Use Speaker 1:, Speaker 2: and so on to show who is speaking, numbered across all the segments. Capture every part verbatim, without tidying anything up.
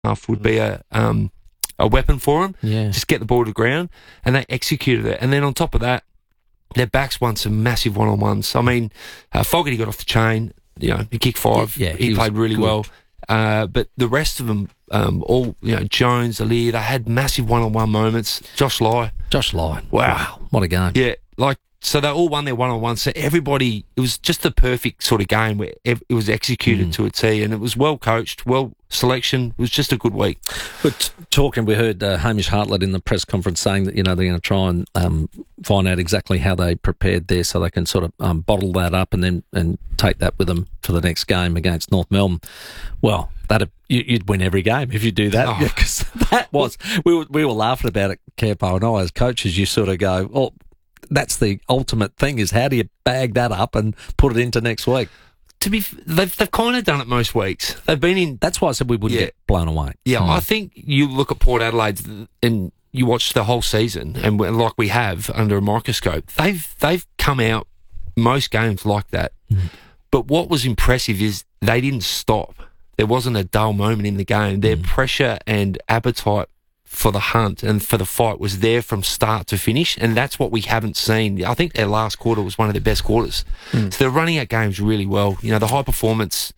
Speaker 1: half would be a um, a weapon for them.
Speaker 2: Yeah.
Speaker 1: Just get the ball to the ground, and they executed it. And then on top of that, their backs won some massive one-on-ones. I mean, uh, Fogarty got off the chain. You know, he kicked five.
Speaker 2: Yeah,
Speaker 1: he,
Speaker 2: he
Speaker 1: played really
Speaker 2: good.
Speaker 1: well. Uh, but the rest of them, um, all, you know, Jones, Alir, they had massive one-on-one moments. Josh Lai.
Speaker 2: Josh Lyon.
Speaker 1: Wow.
Speaker 2: What a game.
Speaker 1: Yeah, like, so they all won their one-on-one. So everybody, it was just the perfect sort of game where it was executed
Speaker 2: Mm.
Speaker 1: to a T, and it was well coached, well selection. It was just a good week.
Speaker 2: But talking, we heard uh, Hamish Hartlett in the press conference saying that, you know, they're going to try and um, find out exactly how they prepared there so they can sort of um, bottle that up and then and take that with them for the next game against North Melbourne. Well, that you'd win every game if you do that.
Speaker 1: Oh.
Speaker 2: Because that was, we were, we were laughing about it, Campo and I, as coaches. You sort of go, oh, that's the ultimate thing, is how do you bag that up and put it into next week?
Speaker 1: To be, they've, they've kind of done it most weeks. They've been in.
Speaker 2: That's why I said we wouldn't
Speaker 1: Yeah.
Speaker 2: get blown away.
Speaker 1: Yeah,
Speaker 2: Mm.
Speaker 1: I think you look at Port Adelaide and you watch the whole season, and we- like we have under a microscope, they've they've come out most games like that.
Speaker 2: Mm.
Speaker 1: But what was impressive is they didn't stop. There wasn't a dull moment in the game. Their
Speaker 2: Mm.
Speaker 1: pressure and appetite for the hunt and for the fight was there from start to finish, and that's what we haven't seen. I think their last quarter was one of their best quarters.
Speaker 2: Mm.
Speaker 1: So they're running out games really well. You know, the high performance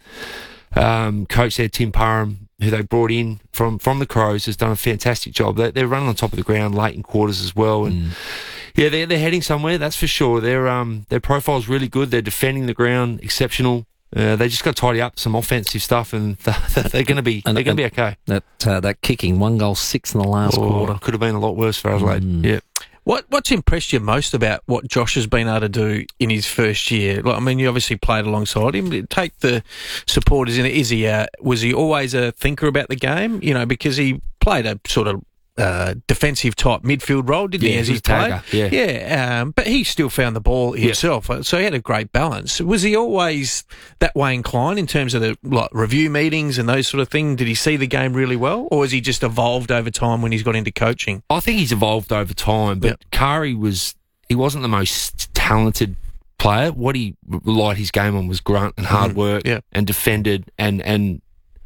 Speaker 1: um, coach there, Tim Parham, who they brought in from, from the Crows, has done a fantastic job. They, they're running on top of the ground late in quarters as well, and
Speaker 2: Mm.
Speaker 1: yeah, they're they're heading somewhere. That's for sure. Their um their profile's really good. They're defending the ground exceptional. Uh, they just got to tidy up some offensive stuff, and they're going to be
Speaker 2: And-
Speaker 1: they're going to be
Speaker 2: and-
Speaker 1: okay.
Speaker 2: That uh, that kicking, one goal six in the last
Speaker 1: Oh,
Speaker 2: quarter.
Speaker 1: could have been a lot worse for Adelaide.
Speaker 2: Mm.
Speaker 1: Yeah.
Speaker 3: What What's impressed you most about what Josh has been able to do in his first year? Like, I mean, you obviously played alongside him. Take the supporters in it. Is he uh, was he always a thinker about the game? You know, because he played a sort of uh, defensive type midfield role, didn't he?
Speaker 1: Yeah,
Speaker 3: As
Speaker 1: he's
Speaker 3: he
Speaker 1: a
Speaker 3: played,
Speaker 1: tagger, yeah.
Speaker 3: yeah. Um, but he still found the ball himself, so he had a great balance. Was he always that way inclined in terms of the like review meetings and those sort of things? Did he see the game really well, or has he just evolved over time when he's got into coaching?
Speaker 1: I think he's evolved over time, but
Speaker 3: Yep.
Speaker 1: Kari was he wasn't the most talented player. What he relied his game on was grunt and hard
Speaker 3: Mhm.
Speaker 1: work
Speaker 3: Yeah.
Speaker 1: and defended, and and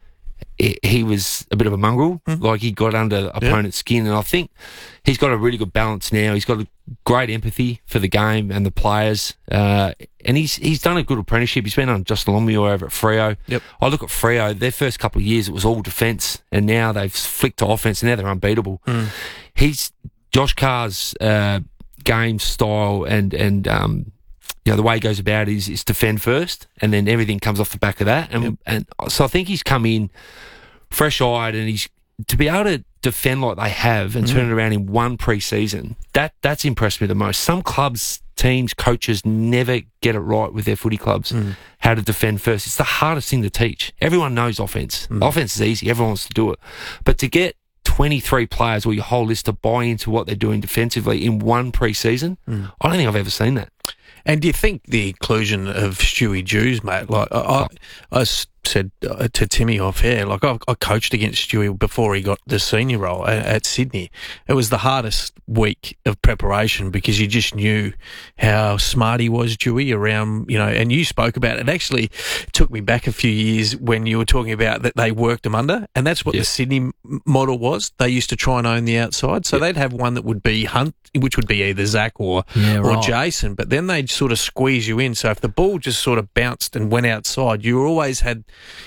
Speaker 1: he, he was a bit of a mongrel.
Speaker 3: Mhm.
Speaker 1: Like he got under opponent's skin, and I think he's got a really good balance now. He's got a great empathy for the game and the players, uh, and he's he's done a good apprenticeship. He's been on Justin Longmuir over at Freo.
Speaker 3: Yep.
Speaker 1: I look at Freo, their first couple of years it was all defence, and now they've flicked to offence, and now they're unbeatable.
Speaker 3: Mm.
Speaker 1: He's Josh Carr's uh, game style and and um, you know the way he goes about it is, is defend first, and then everything comes off the back of that. And
Speaker 3: Yep.
Speaker 1: and so I think he's come in fresh eyed, and he's to be able to defend like they have and
Speaker 3: Mhm.
Speaker 1: turn it around in one pre-season. That that's impressed me the most. Some clubs, teams, coaches never get it right with their footy clubs.
Speaker 3: Mm.
Speaker 1: How to defend first. It's the hardest thing to teach. Everyone knows offense.
Speaker 3: Mm.
Speaker 1: Offense is easy. Everyone wants to do it, but to get twenty-three players or your whole list to buy into what they're doing defensively in one pre-season,
Speaker 3: Mm.
Speaker 1: I don't think I've ever seen that.
Speaker 3: And do you think the inclusion of Stewie Jews, mate? Like I, I, I s- said uh, to Timmy off air, like I, I coached against Stewie before he got the senior role at, at Sydney. It was the hardest week of preparation because you just knew how smart he was, Stewie, around, you know. And you spoke about it. It actually took me back a few years when you were talking about that they worked him under, and that's what
Speaker 1: Yeah.
Speaker 3: the Sydney m- model was. They used to try and own the outside, so
Speaker 1: Yeah.
Speaker 3: they'd have one that would be Hunt, which would be either Zach or
Speaker 2: Yeah,
Speaker 3: or
Speaker 2: right.
Speaker 3: Jason, but then they'd sort of squeeze you in. So if the ball just sort of bounced and went outside, you always had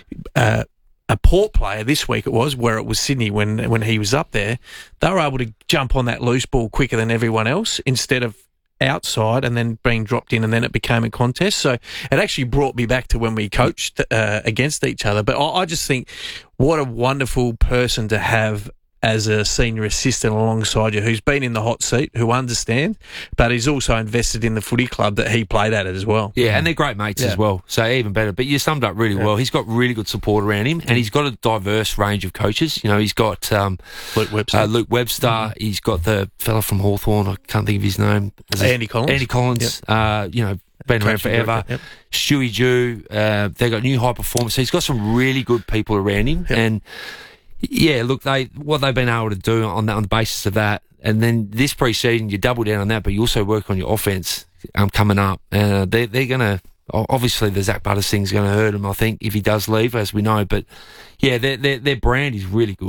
Speaker 3: uh, a Port player this week it was, where it was Sydney when when he was up there, they were able to jump on that loose ball quicker than everyone else instead of outside and then being dropped in, and then it became a contest. So it actually brought me back to when we coached uh, against each other. But I, I just think what a wonderful person to have as a senior assistant alongside you, who's been in the hot seat, who understands, but he's also invested in the footy club that he played at it as well.
Speaker 1: Yeah, and they're great mates
Speaker 3: Yeah.
Speaker 1: as well, so even better. But you summed up really
Speaker 3: Yeah.
Speaker 1: well. He's got really good support around him, and he's got a diverse range of coaches. You know, he's got um,
Speaker 3: Luke Webster.
Speaker 1: uh, Luke Webster. He's got the fella from Hawthorn. I can't think of his name. Is it
Speaker 3: Andy Collins.
Speaker 1: Andy Collins. Uh, you know, been around
Speaker 3: Coaching
Speaker 1: forever.
Speaker 3: director, yep.
Speaker 1: Stewie Jew. Uh, they got new high performance. So he's got some really good people around him,
Speaker 3: Yep.
Speaker 1: and yeah, look, they what they've been able to do on that on the basis of that, and then this pre-season you double down on that, but you also work on your offense um, coming up. Uh, they they're gonna. o- obviously the Zach Butters thing's going to hurt him, I think, if he does leave, as we know. But yeah, their their, their brand is really good.